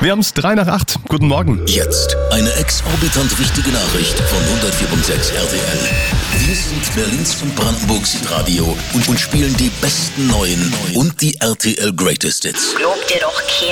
Wir haben es 7:03. Guten Morgen. Jetzt eine exorbitant wichtige Nachricht von 104.6 RTL. Wir sind Berlins und Brandenburgs Hitradio und spielen die besten neuen und die RTL Greatest Hits. Glaubt dir doch keiner.